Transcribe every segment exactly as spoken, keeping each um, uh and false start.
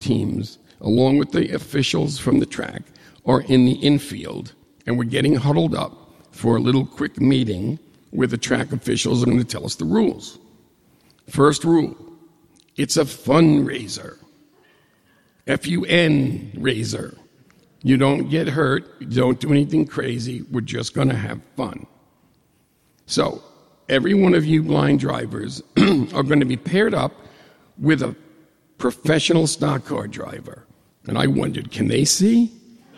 teams, along with the officials from the track, are in the infield, and we're getting huddled up for a little quick meeting where the track officials are going to tell us the rules. First rule, it's a fundraiser. F U N raiser. You don't get hurt. You don't do anything crazy. We're just going to have fun. So every one of you blind drivers are going to be paired up with a professional stock car driver. And I wondered, can they see?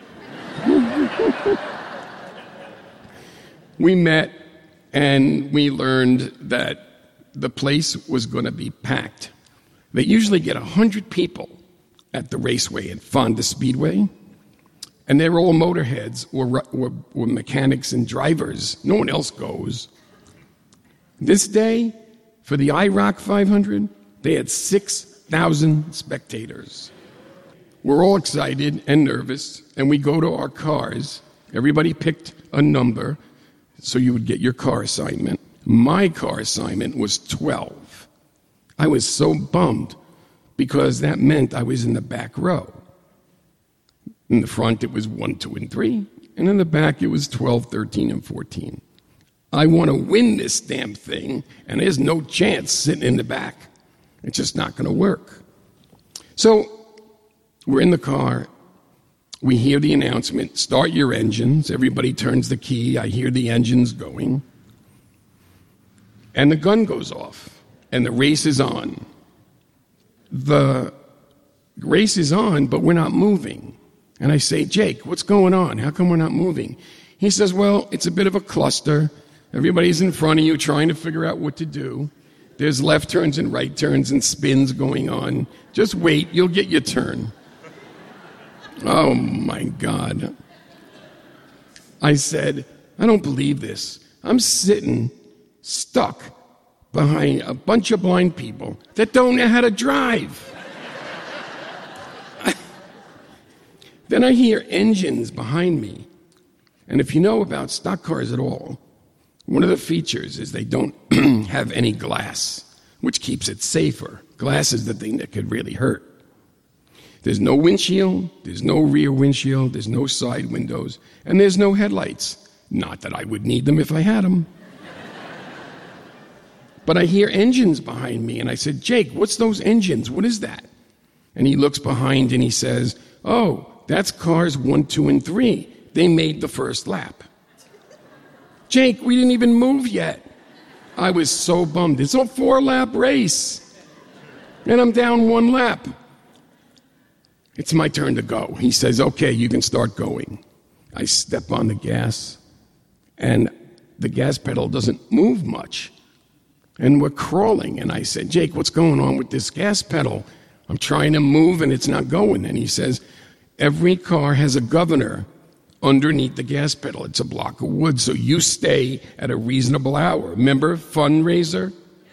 We met and we learned that the place was going to be packed. They usually get one hundred people at the raceway at Fonda Speedway, and they're all motorheads or, or, or mechanics and drivers. No one else goes. This day, for the I ROC five hundred, they had six thousand spectators. We're all excited and nervous, and we go to our cars. Everybody picked a number so you would get your car assignment. My car assignment was twelve. I was so bummed because that meant I was in the back row. In the front, it was one, two, and three, and in the back, it was twelve, thirteen, and fourteen. I want to win this damn thing, and there's no chance sitting in the back. It's just not going to work. So we're in the car. We hear the announcement, start your engines. Everybody turns the key. I hear the engines going. And the gun goes off, and the race is on. The race is on, but we're not moving. And I say, Jake, what's going on? How come we're not moving? He says, well, it's a bit of a cluster. Everybody's in front of you trying to figure out what to do. There's left turns and right turns and spins going on. Just wait, you'll get your turn. Oh, my God. I said, I don't believe this. I'm sitting stuck behind a bunch of blind people that don't know how to drive. Then I hear engines behind me. And if you know about stock cars at all, one of the features is they don't have any glass, which keeps it safer. Glass is the thing that could really hurt. There's no windshield, there's no rear windshield, there's no side windows, and there's no headlights. Not that I would need them if I had them. But I hear engines behind me, and I said, Jake, what's those engines? What is that? And he looks behind and he says, oh, that's cars one, two, and three. They made the first lap. Jake, we didn't even move yet. I was so bummed. It's a four-lap race, and I'm down one lap. It's my turn to go. He says, okay, you can start going. I step on the gas, and the gas pedal doesn't move much. And we're crawling, and I said, Jake, what's going on with this gas pedal? I'm trying to move, and it's not going. And he says, every car has a governor underneath the gas pedal. It's a block of wood, so you stay at a reasonable hour. Remember, fundraiser?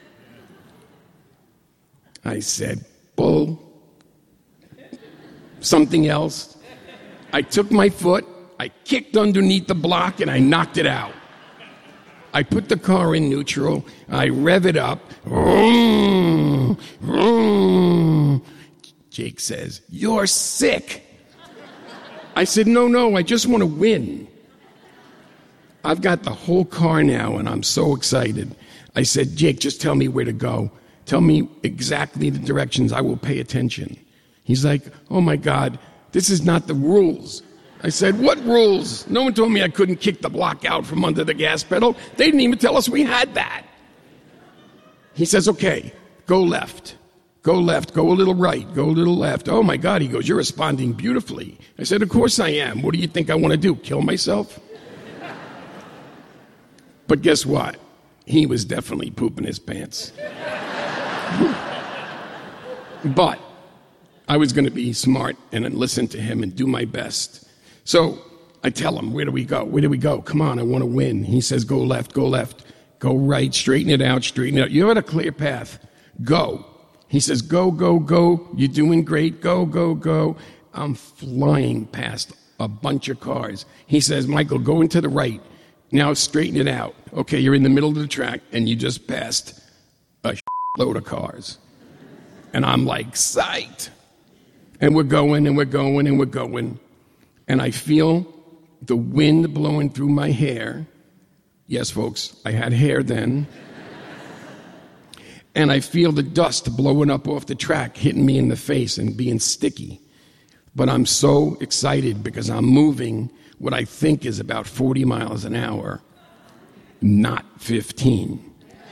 I said, bull. Something else. I took my foot, I kicked underneath the block, and I knocked it out. I put the car in neutral, I rev it up. Vroom, vroom. Jake says, you're sick. I said, no, no, I just want to win. I've got the whole car now, and I'm so excited. I said, Jake, just tell me where to go. Tell me exactly the directions. I will pay attention. He's like, oh, my God, this is not the rules. I said, what rules? No one told me I couldn't kick the block out from under the gas pedal. They didn't even tell us we had that. He says, okay, go left. Go left, go a little right, go a little left. Oh, my God, he goes, you're responding beautifully. I said, of course I am. What do you think I want to do, kill myself? But guess what? He was definitely pooping his pants. But I was going to be smart and listen to him and do my best. So I tell him, where do we go? Where do we go? Come on, I want to win. He says, go left, go left, go right, straighten it out, straighten it out. You're at a clear path. Go. He says, go, go, go. You're doing great. Go, go, go. I'm flying past a bunch of cars. He says, Michael, go into the right. Now straighten it out. Okay, you're in the middle of the track, and you just passed a load of cars. And I'm like, psyched. And we're going, and we're going, and we're going. And I feel the wind blowing through my hair. Yes, folks, I had hair then. And I feel the dust blowing up off the track, hitting me in the face and being sticky. But I'm so excited because I'm moving what I think is about forty miles an hour, not fifteen.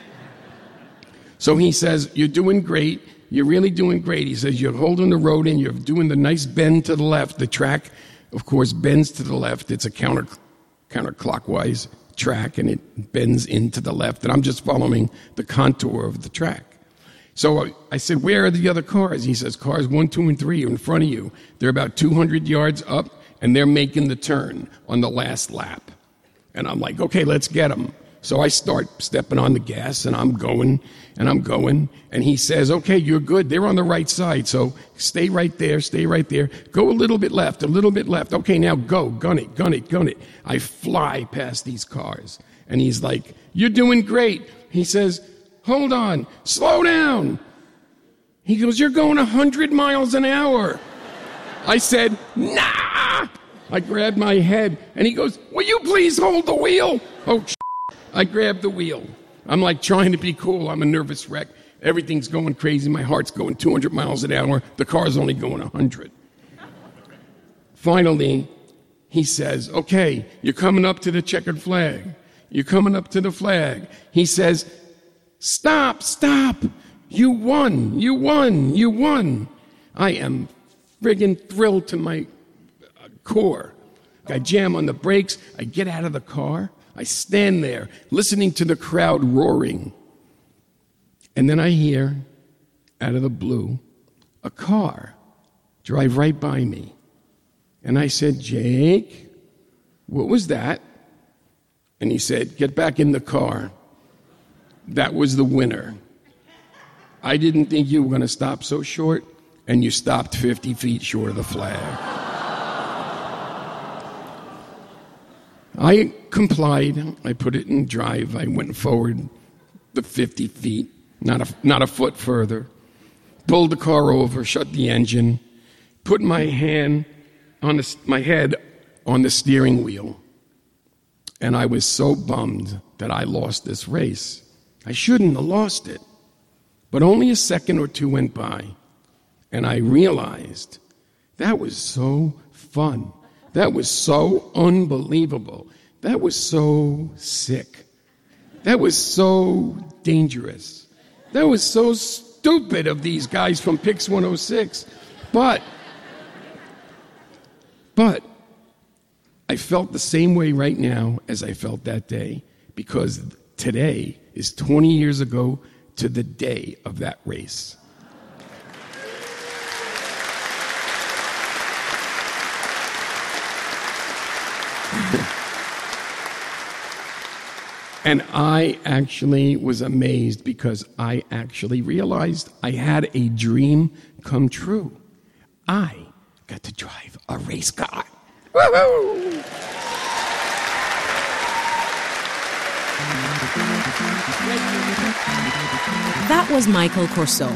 So he says, you're doing great. You're really doing great. He says, you're holding the road in. You're doing the nice bend to the left. The track, of course, bends to the left. It's a counter counterclockwise track, and it bends into the left. And I'm just following the contour of the track. So I, I said, where are the other cars? He says, cars one, two, and three are in front of you. They're about two hundred yards up, and they're making the turn on the last lap. And I'm like, okay, let's get them. So I start stepping on the gas, and I'm going, and I'm going. And he says, okay, you're good. They're on the right side, so stay right there, stay right there. Go a little bit left, a little bit left. Okay, now go, gun it, gun it, gun it. I fly past these cars. And he's like, you're doing great. He says, hold on, slow down. He goes, you're going one hundred miles an hour. I said, nah. I grabbed my head, and he goes, will you please hold the wheel? Oh, shit. I grabbed the wheel. I'm like trying to be cool. I'm a nervous wreck. Everything's going crazy. My heart's going two hundred miles an hour. The car's only going one hundred. Finally, he says, okay, you're coming up to the checkered flag. You're coming up to the flag. He says, stop, stop. You won, you won, you won. I am friggin' thrilled to my core. I jam on the brakes. I get out of the car. I stand there listening to the crowd roaring. And then I hear, out of the blue, a car drive right by me. And I said, Jake, what was that? And he said, get back in the car. That was the winner. I didn't think you were going to stop so short, and you stopped fifty feet short of the flag. I complied. I put it in drive. I went forward the fifty feet, not a, not a foot further. Pulled the car over, shut the engine, put my hand on the, my head on the steering wheel. And I was so bummed that I lost this race. I shouldn't have lost it. But only a second or two went by, and I realized that was so fun. That was so unbelievable. That was so sick. That was so dangerous. That was so stupid of these guys from Pix one oh six. But, but, I felt the same way right now as I felt that day, because today is twenty years ago to the day of that race. And I actually was amazed because I actually realized I had a dream come true. I got to drive a race car. Woo-hoo! That was Michael Corso.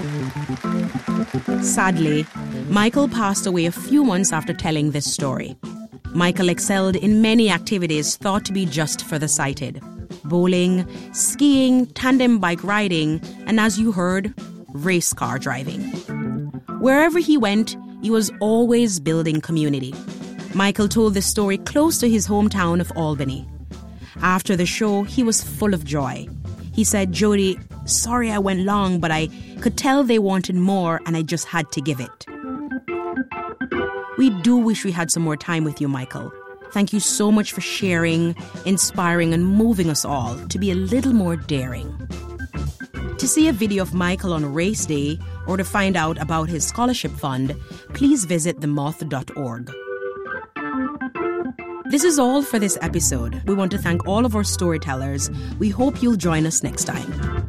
Sadly, Michael passed away a few months after telling this story. Michael excelled in many activities thought to be just for the sighted. Bowling, skiing, tandem bike riding, and as you heard, race car driving. Wherever he went, he was always building community. Michael told this story close to his hometown of Albany. After the show, he was full of joy. He said, Jody, sorry I went long, but I could tell they wanted more and I just had to give it. We do wish we had some more time with you, Michael. Thank you so much for sharing, inspiring, and moving us all to be a little more daring. To see a video of Michael on race day or to find out about his scholarship fund, please visit the moth dot org. This is all for this episode. We want to thank all of our storytellers. We hope you'll join us next time.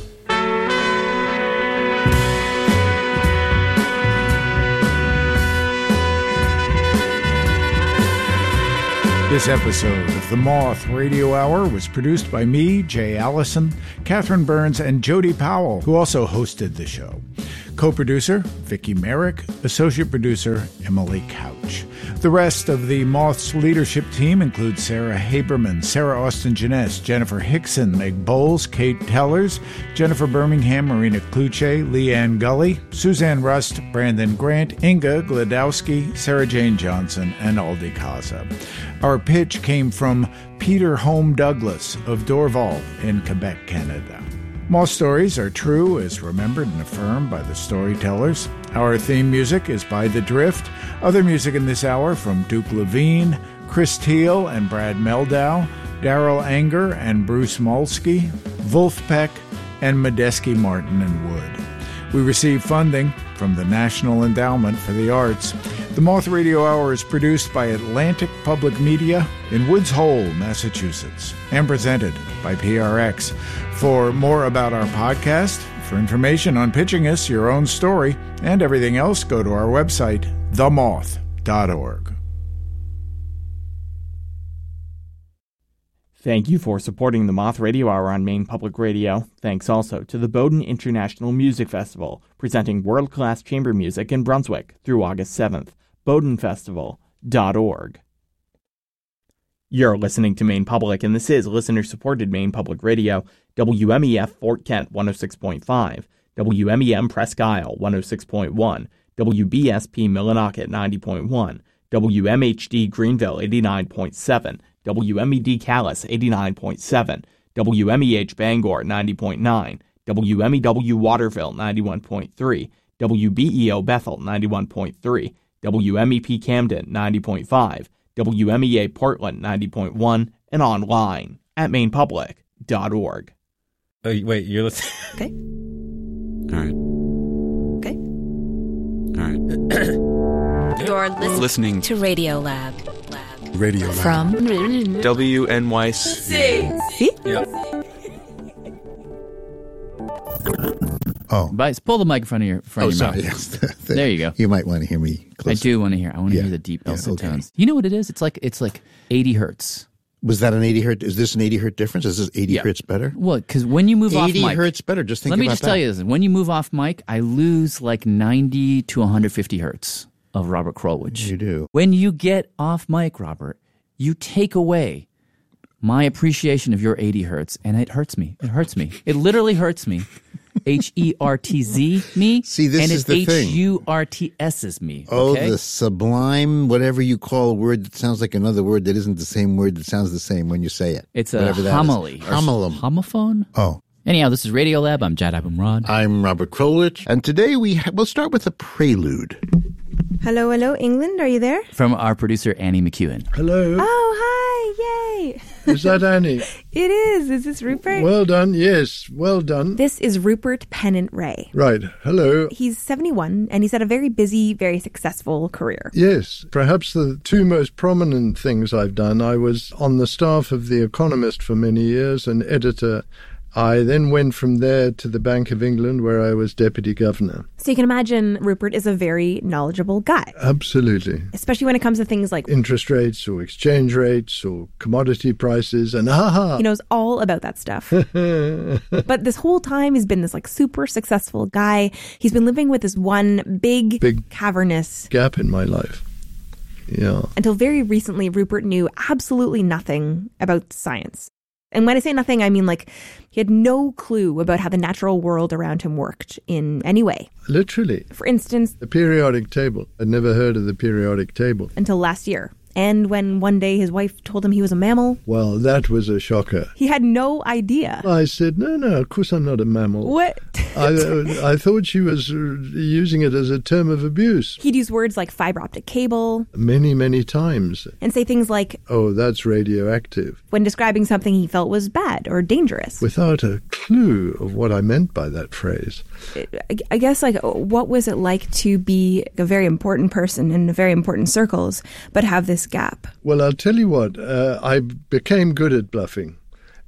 This episode of The Moth Radio Hour was produced by me, Jay Allison, Catherine Burns, and Jody Powell, who also hosted the show. Co-producer, Vicki Merrick. Associate producer, Emily Couch. The rest of the Moth's leadership team includes Sarah Haberman, Sarah Austin-Jeunesse, Jennifer Hickson, Meg Bowles, Kate Tellers, Jennifer Birmingham, Marina Kluche, Leanne Gully, Suzanne Rust, Brandon Grant, Inga Gladowski, Sarah Jane Johnson, and Aldi Kaza. Our pitch came from Peter Home Douglas of Dorval in Quebec, Canada. Moth stories are true as remembered and affirmed by the storytellers. Our theme music is by The Drift. Other music in this hour from Duke Levine, Chris Teal and Brad Meldow, Daryl Anger and Bruce Molsky, Wolfpack, and Medeski Martin and Wood. We receive funding from the National Endowment for the Arts. The Moth Radio Hour is produced by Atlantic Public Media in Woods Hole, Massachusetts, and presented by P R X. For more about our podcast, for information on pitching us your own story, and everything else, go to our website, the moth dot org. Thank you for supporting the Moth Radio Hour on Maine Public Radio. Thanks also to the Bowdoin International Music Festival, presenting world-class chamber music in Brunswick through August seventh. bowdoin festival dot org. You're listening to Maine Public, and this is listener-supported Maine Public Radio, W M E F Fort Kent one oh six point five, W M E M Presque Isle one oh six point one, W B S P Millinocket ninety point one, W M H D Greenville eighty-nine point seven, W M E D Calais eighty-nine point seven, W M E H Bangor ninety point nine, W M E W Waterville ninety-one point three, W B E O Bethel ninety-one point three, W M E P Camden ninety point five, W M E A Portland ninety point one, and online at maine public dot org. Oh, wait, you're listening? Okay. All right. Okay. All right. You're listening, listening to Radio Lab. Lab. Radio Lab. From W N Y C. See? Yep. Oh. But pull the mic in front of your, front Oh, of your sorry. mouth. Yes. There you go. You might want to hear me closer. I do want to hear. I want to Yeah. hear the deep Yeah, dulcet okay. tones. You know what it is? It's like it's like eighty hertz. Was that an eighty hertz? Is this an eighty hertz difference? Is this eighty Yeah. hertz better? Well, because when you move off eighty mic, hertz better. Just think let me about just that. tell you this: when you move off mic, I lose like ninety to one hundred fifty hertz of Robert Krulwich. You do. When you get off mic, Robert, you take away my appreciation of your eighty hertz, and it hurts me. It hurts me. It literally hurts me. H E R T Z me. See, this and is it the thing. H U R T S's me. Oh, Okay? the sublime, whatever you call a word that sounds like another word that isn't the same word that sounds the same when you say it. It's a Whatever that is. homily. or Homilum. Homophone? Oh. Anyhow, this is Radio Lab. I'm Jad Abumrad. I'm Robert Krulwich, and today we ha- we'll start with a prelude. Hello, hello, England, are you there? From our producer, Annie McEwen. Hello. Oh, hi, yay. Is that Annie? It is. Is this Rupert? Well done. Yes, well done. This is Rupert Pennant Ray. Right. Hello. He's seventy-one, and he's had a very busy, very successful career. Yes. Perhaps the two most prominent things I've done, I was on the staff of The Economist for many years, an editor. I then went from there to the Bank of England, where I was deputy governor. So you can imagine Rupert is a very knowledgeable guy. Absolutely. Especially when it comes to things like Interest rates or exchange rates or commodity prices, and ha-ha. he knows all about that stuff. But this whole time he's been this like super successful guy. He's been living with this one big, Big- cavernous Gap in my life. Yeah. until very recently Rupert knew absolutely nothing about science. And when I say nothing, I mean like he had no clue about how the natural world around him worked in any way. Literally. For instance, The periodic table. I'd never heard of the periodic table. until last year. And when one day his wife told him he was a mammal, Well, that was a shocker. he had no idea. I said, no, no, of course I'm not a mammal. What? I, I thought she was uh, using it as a term of abuse He'd use words like fiber optic cable many, many times. and say things like, Oh, that's radioactive, when describing something he felt was bad or dangerous. without a clue of what I meant by that phrase. I- I guess, like, what was it like to be a very important person in very important circles, but have this gap? Well, I'll tell you what, uh, I became good at bluffing.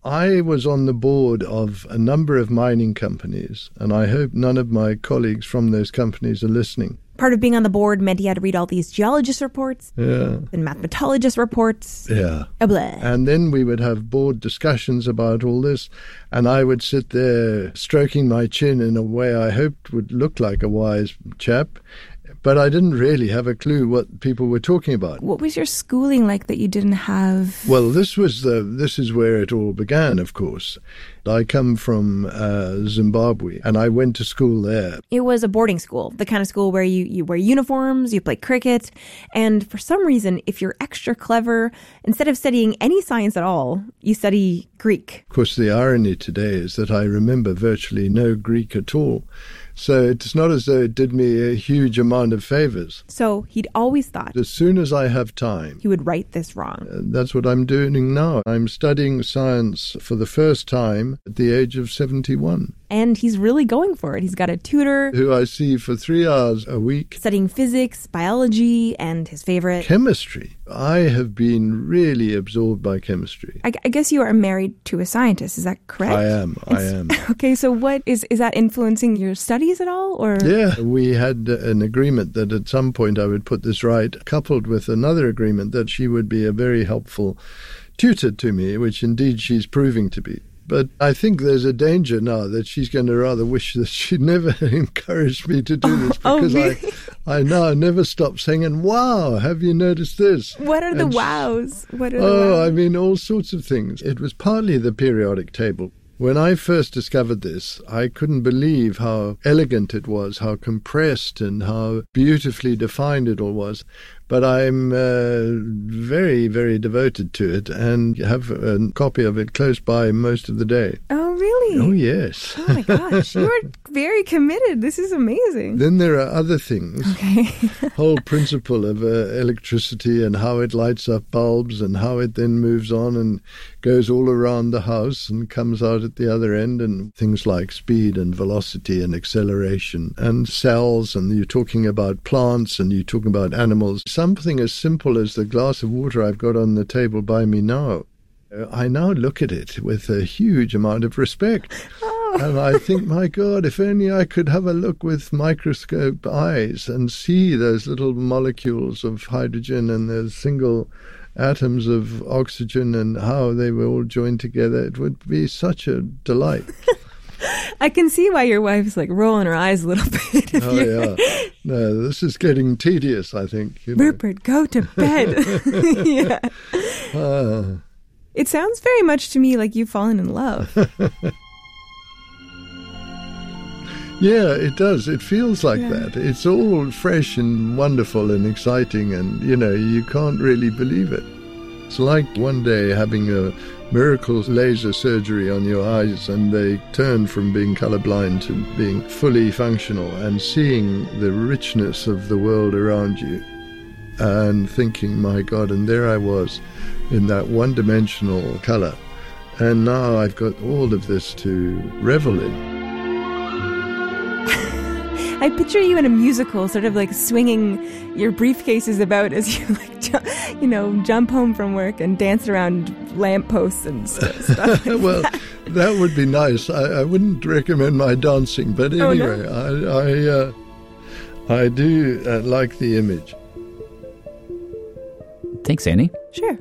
I was on the board of a number of mining companies, and I hope none of my colleagues from those companies are listening. Part of being on the board meant he had to read all these geologist reports Yeah. and mathematologist reports. Yeah. Oh, blah. And then we would have board discussions about all this, and I would sit there stroking my chin in a way I hoped would look like a wise chap, but I didn't really have a clue what people were talking about. What was your schooling like that you didn't have? Well, this was the this is where it all began, of course. I come from uh, Zimbabwe, and I went to school there. It was a boarding school, the kind of school where you, you wear uniforms, you play cricket, and for some reason, if you're extra clever, instead of studying any science at all, you study Greek. Of course, the irony today is that I remember virtually no Greek at all. So it's not as though it did me a huge amount of favors. So he'd always thought As soon as I have time, he would right this wrong. uh, that's what I'm doing now. I'm studying science for the first time at the age of seventy-one, And he's really going for it. He's got a tutor who I see for three hours a week. studying physics, biology, and his favorite. Chemistry. I have been really absorbed by chemistry. I, I guess you are married to a scientist. Is that correct? I am. I am. Okay, so what is is that influencing your studies at all, or? Yeah, we had uh, an agreement that at some point I would put this right, coupled with another agreement that she would be a very helpful tutor to me, which indeed she's proving to be. But I think there's a danger now that she's going to rather wish that she'd never encouraged me to do this, Oh, because really? I, I now never stop saying, wow, have you noticed this? What are the And she- wows? What are the Oh, wows? I mean, all sorts of things. It was partly the periodic table. When I first discovered this, I couldn't believe how elegant it was, how compressed and how beautifully defined it all was. But I'm uh, very, very devoted to it and have a copy of it close by most of the day. Oh, really? Oh, yes. Oh, my gosh. You are very committed. This is amazing. Then there are other things. Okay. Whole principle of uh, electricity and how it lights up bulbs and how it then moves on and goes all around the house and comes out at the other end, and things like speed and velocity and acceleration and cells, and you're talking about plants and you're talking about animals. Something as simple as the glass of water I've got on the table by me now. Uh, I now look at it with a huge amount of respect. Oh. And I think, my God, if only I could have a look with microscope eyes and see those little molecules of hydrogen and the single atoms of oxygen and how they were all joined together, it would be such a delight. I can see why your wife's like rolling her eyes a little bit. if Oh, you're- yeah. No, this is getting tedious, I think. You know. Rupert, go to bed. Yeah. Ah. It sounds very much to me like you've fallen in love. Yeah, it does. It feels like that. It's all fresh and wonderful and exciting, and, you know, you can't really believe it. It's like one day having a miracle laser surgery on your eyes and they turn from being colorblind to being fully functional, and seeing the richness of the world around you and thinking, my God, and there I was in that one-dimensional color. And now I've got all of this to revel in. I picture you in a musical, sort of like swinging your briefcases about as you, like, ju- you know, jump home from work and dance around lampposts and st- stuff. Like Well, that. that would be nice. I, I wouldn't recommend my dancing, but Oh, no? anyway, I I, uh, I do uh, like the image. Thanks, Annie. Sure.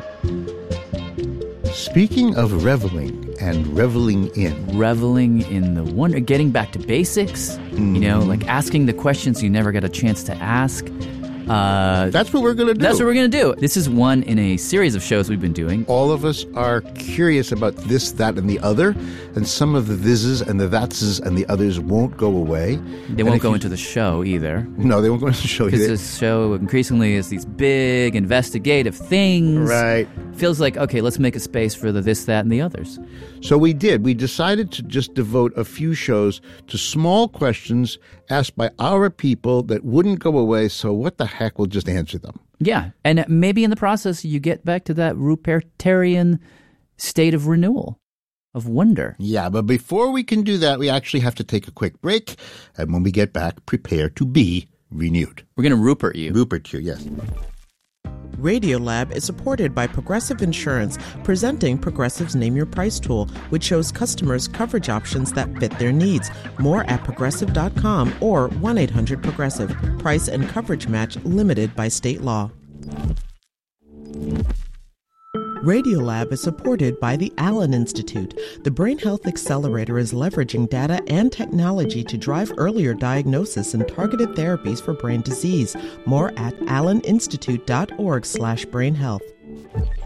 Speaking of reveling and reveling in, Reveling in the wonder, getting back to basics, you know, like asking the questions you never got a chance to ask. Uh, that's what we're going to do. that's what we're going to do. This is one in a series of shows we've been doing. All of us are curious about this, that, and the other, and some of the thises and the thatses and the others won't go away. They And won't if go you- into the show either. No, they won't go into the show Because either. this show increasingly is these big investigative things. Right. Feels like, okay, let's make a space for the this, that, and the others. So we did. We decided to just devote a few shows to small questions asked by our people that wouldn't go away, so what the heck, we'll just answer them. Yeah, and maybe in the process you get back to that Rupertian state of renewal, of wonder. Yeah, but before we can do that, we actually have to take a quick break, and when we get back, prepare to be renewed. We're going to Rupert you. Rupert you, yes. Radiolab is supported by Progressive Insurance, presenting Progressive's Name Your Price tool, which shows customers coverage options that fit their needs. More at progressive dot com or one eight hundred progressive. Price and coverage match limited by state law. Radiolab is supported by the Allen Institute. The Brain Health Accelerator is leveraging data and technology to drive earlier diagnosis and targeted therapies for brain disease. More at alleninstitute dot org slash brain health.